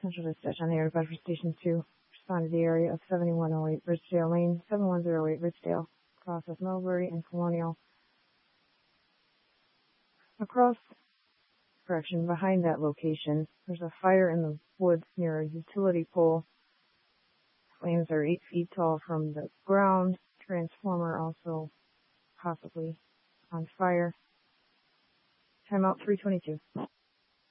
Central Dispatch on the air, Bedford Station 2. Respond to the area of 7108 Ridgedale Lane, 7108 Ridgedale, across with Mulberry and Colonial. Behind that location, there's a fire in the woods near a utility pole. Flames are 8 feet tall from the ground. Transformer also possibly on fire. Timeout 322.